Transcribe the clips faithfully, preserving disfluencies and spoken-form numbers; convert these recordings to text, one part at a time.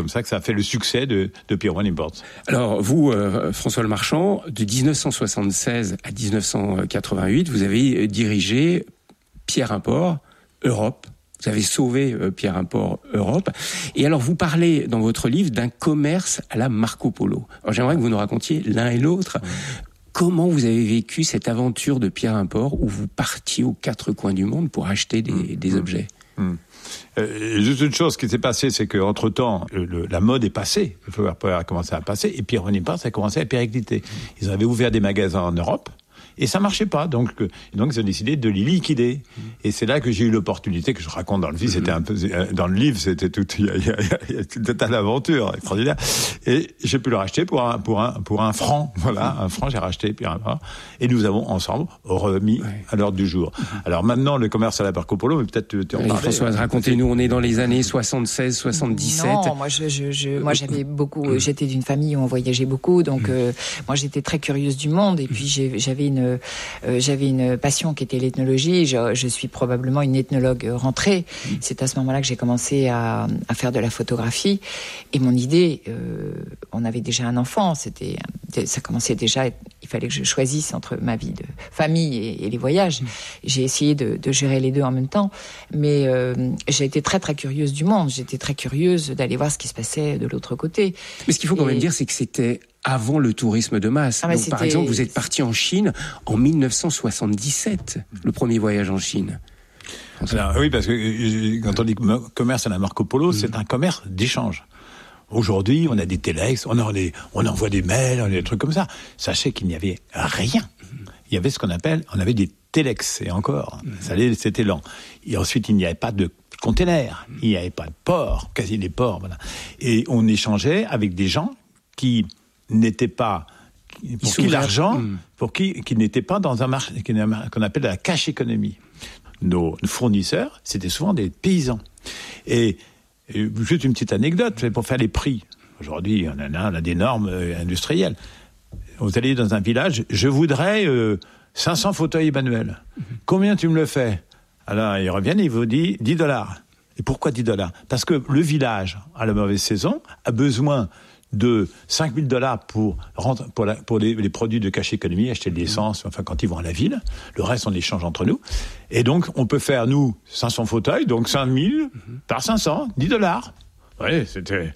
ça que ça a fait le succès de, de Pier One Imports. Alors, vous, euh, François Lemarchand, de dix-neuf cent soixante-seize à dix-neuf cent quatre-vingt-huit, vous avez dirigé Pierre Import Europe. Vous avez sauvé euh, Pierre Import Europe. Et alors, vous parlez dans votre livre d'un commerce à la Marco Polo. Alors, j'aimerais que vous nous racontiez l'un et l'autre. Mmh. Comment vous avez vécu cette aventure de Pierre Import où vous partiez aux quatre coins du monde pour acheter des, mmh. des objets? mmh. Euh, juste une chose qui s'est passée, c'est qu'entre-temps, le, le, la mode est passée. Le Flower Power a commencé à passer et Pier One Imports a commencé à péricliter. Ils avaient ouvert des magasins en Europe. Et ça marchait pas, donc donc ils ont décidé de les liquider. Et c'est là que j'ai eu l'opportunité que je raconte dans le livre. C'était un peu dans le livre, c'était tout, il y a, il y a, il y a tout un tas d'aventures extraordinaires. Et j'ai pu le racheter pour un pour un pour un franc, voilà, un franc. J'ai racheté puis un franc. Et nous avons ensemble remis ouais. à l'ordre du jour. Alors maintenant, le commerce à la Marco Polo, mais peut-être tu en parlais. Françoise, racontez-nous. On est dans les années soixante-seize, soixante-dix-sept. Non, moi je, je, je moi j'avais beaucoup. J'étais d'une famille où on voyageait beaucoup, donc euh, moi j'étais très curieuse du monde. Et puis j'ai, j'avais une Euh, j'avais une passion qui était l'ethnologie. Je, je suis probablement une ethnologue rentrée. Mmh. C'est à ce moment-là que j'ai commencé à, à faire de la photographie. Et mon idée, euh, on avait déjà un enfant. C'était, ça commençait déjà. Il fallait que je choisisse entre ma vie de famille et, et les voyages. Mmh. J'ai essayé de, de gérer les deux en même temps. Mais euh, j'ai été très très curieuse du monde. J'étais très curieuse d'aller voir ce qui se passait de l'autre côté. Mais ce qu'il faut quand et... même dire, c'est que c'était avant le tourisme de masse. Ah, Donc, par exemple, vous êtes parti en Chine en dix-neuf cent soixante-dix-sept, le premier voyage en Chine. Alors, oui, parce que quand on dit commerce à la Marco Polo, mmh. c'est un commerce d'échange. Aujourd'hui, on a des téléx, on, a des, on envoie des mails, on a des trucs comme ça. Sachez qu'il n'y avait rien. Il y avait ce qu'on appelle, on avait des téléx, et encore, mmh. ça allait, c'était lent. Et ensuite, il n'y avait pas de containers, il n'y avait pas de ports, quasi des ports, voilà. Et on échangeait avec des gens qui n'étaient pas, pour qui l'argent, mmh. pour qui, qui n'étaient pas dans un marché qu'on appelle la cash économie. Nos fournisseurs, c'était souvent des paysans. Et, et juste une petite anecdote, pour faire les prix. Aujourd'hui, on en a, on a des normes industrielles. Vous allez dans un village, je voudrais euh, cinq cents fauteuils manuels. Mmh. Combien tu me le fais? Alors, ils reviennent et ils vous disent dix dollars. Et pourquoi dix dollars? Parce que le village, à la mauvaise saison, a besoin de cinq mille dollars pour, pour, la, pour les, les produits de cash économie, acheter de l'essence, enfin quand ils vont à la ville. Le reste, on l'échange entre nous. Et donc, on peut faire, nous, cinq cents fauteuils, donc cinq mille mm-hmm. par cinq cents, dix dollars. Oui, c'était...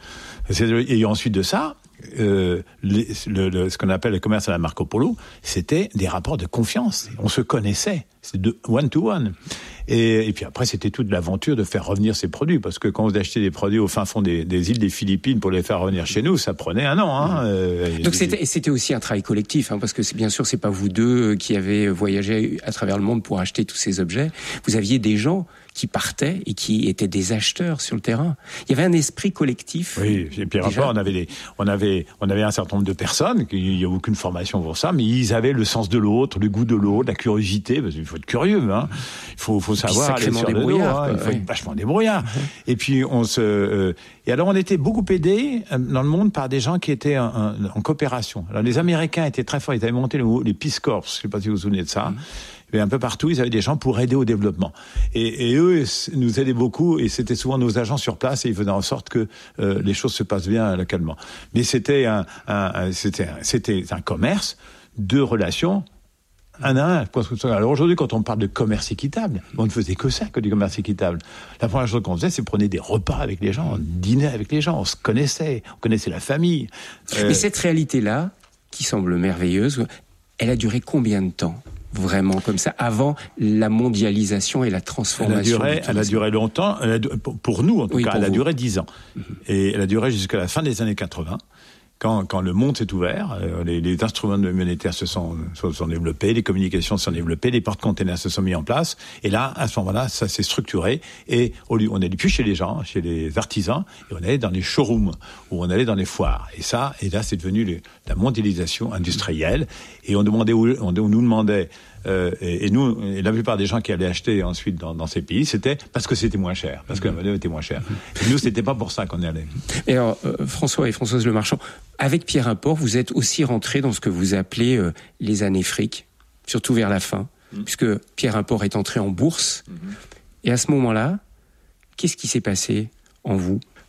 Et ensuite de ça, euh, les, le, le, ce qu'on appelle le commerce à la Marco Polo, c'était des rapports de confiance. On se connaissait. C'est de one-to-one. Et, et puis après, c'était toute l'aventure de faire revenir ces produits. Parce que quand vous achetez des produits au fin fond des, des îles des Philippines pour les faire revenir chez nous, ça prenait un an. Hein. Euh, Donc c'était, c'était aussi un travail collectif, hein, parce que c'est, bien sûr, c'est pas vous deux qui avez voyagé à travers le monde pour acheter tous ces objets. Vous aviez des gens qui partaient et qui étaient des acheteurs sur le terrain. Il y avait un esprit collectif. Oui, et puis après, on avait des, on avait, on avait un certain nombre de personnes, il n'y a aucune formation pour ça, mais ils avaient le sens de l'autre, le goût de l'autre, la curiosité, parce qu'il faut être curieux, hein. Il faut, faut savoir aller sur le dos, hein. Il faut ouais. être vachement débrouillard. Mm-hmm. Et puis, on se, euh, et alors, on était beaucoup aidés dans le monde par des gens qui étaient en, en, en coopération. Alors, les Américains étaient très forts, ils avaient monté le, les Peace Corps, je ne sais pas si vous vous souvenez de ça. Mm-hmm. Et un peu partout, ils avaient des gens pour aider au développement. Et, et eux nous aidaient beaucoup, et c'était souvent nos agents sur place, et ils faisaient en sorte que euh, les choses se passent bien localement. Mais c'était un, un, un, c'était, un, c'était un commerce de relations un à un. Alors aujourd'hui, quand on parle de commerce équitable, on ne faisait que ça, que du commerce équitable. La première chose qu'on faisait, c'est prendre des repas avec les gens, on dînait avec les gens, on se connaissait, on connaissait la famille. Euh... Mais cette réalité-là, qui semble merveilleuse, elle a duré combien de temps ? Vraiment comme ça, avant la mondialisation et la transformation. Elle a duré, elle a duré longtemps, elle a, pour nous en tout oui, cas, elle a duré dix ans. Mm-hmm. Et elle a duré jusqu'à la fin des années quatre-vingts, quand, quand le monde s'est ouvert, les, les instruments monétaires se sont, se sont développés, les communications se sont développées, les porte-containers se sont mis en place, et là, à ce moment-là, ça s'est structuré, et au lieu, on n'allait plus chez les gens, chez les artisans, et on allait dans les showrooms, ou on allait dans les foires. Et ça, et là, c'est devenu le, la mondialisation industrielle, et on demandait, on, on nous demandait, Euh, et, et nous, et la plupart des gens qui allaient acheter ensuite dans, dans ces pays, c'était parce que c'était moins cher, parce que la monnaie était moins chère. Et nous, c'était pas pour ça qu'on y allait. Et alors, euh, François et Françoise Lemarchand, avec Pierre Import, vous êtes aussi rentrés dans ce que vous appelez euh, les années fric, surtout vers la fin, mmh. puisque Pierre Import est entré en bourse. Mmh. Et à ce moment-là, qu'est-ce qui s'est passé en vous ?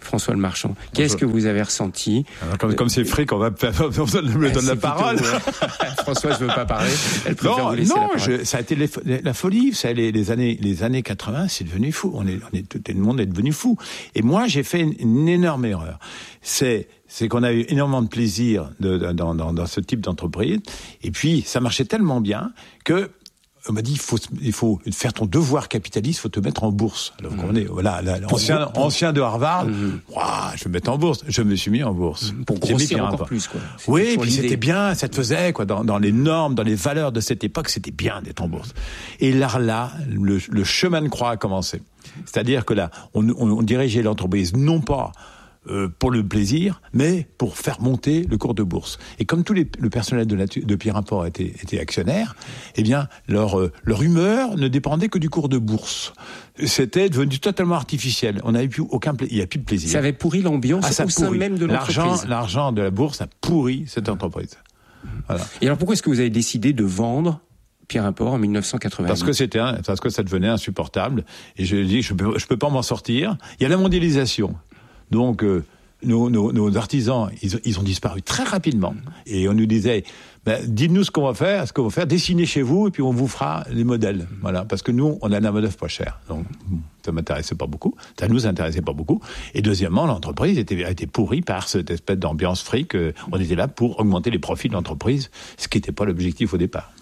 François Le Marchand. Qu'est-ce que vous avez ressenti? Alors, comme, comme c'est fric, on va on me donne la parole. Plutôt, Françoise veut pas parler. Elle préfère non, vous laisser non, la parole. Je, ça a été les, la folie. Vous savez, les, les années, les années quatre-vingts, c'est devenu fou. On est, on est, tout le monde est devenu fou. Et moi, j'ai fait une, une énorme erreur. C'est, c'est qu'on a eu énormément de plaisir de, de, dans, dans, dans ce type d'entreprise. Et puis, ça marchait tellement bien que on m'a dit, il faut, il faut faire ton devoir capitaliste, il faut te mettre en bourse. Alors, mmh. on est, voilà, là, ancien, pour... ancien de Harvard, mmh. Ouah, je vais me mettre en bourse. Je me suis mis en bourse. Mmh. Pour grossir encore rapport. plus, quoi. C'était oui, puis c'était bien, ça te faisait, quoi, dans, dans les normes, dans les valeurs de cette époque, c'était bien d'être en bourse. Et là, là, le, le chemin de croix a commencé. C'est-à-dire que là, on, on, on dirigeait l'entreprise, non pas Euh, pour le plaisir, mais pour faire monter le cours de bourse. Et comme tout les, le personnel de, la, de Pierre Import était, était actionnaire, eh bien, leur, euh, leur humeur ne dépendait que du cours de bourse. C'était devenu totalement artificiel. On n'avait plus aucun plaisir. Il n'y a plus de plaisir. Ça avait pourri l'ambiance ah, au sein même de l'entreprise. L'argent, l'argent de la bourse a pourri cette entreprise. Voilà. Et alors, pourquoi est-ce que vous avez décidé de vendre Pierre Import en mille neuf cent quatre-vingt-huit? Parce que c'était, un, parce que ça devenait insupportable. Et je dis, je peux, je peux pas m'en sortir. Il y a la mondialisation. Donc, euh, nos, nos, nos artisans, ils, ils ont disparu très rapidement. Et on nous disait, ben, dites-nous ce qu'on va faire, ce qu'on va faire, dessinez chez vous, et puis on vous fera les modèles. Voilà, parce que nous, on a la main-d'œuvre pas chère. Donc, ça m'intéressait pas beaucoup. Ça nous intéressait pas beaucoup. Et deuxièmement, l'entreprise était, était pourrie par cette espèce d'ambiance fric. On était là pour augmenter les profits de l'entreprise, ce qui n'était pas l'objectif au départ.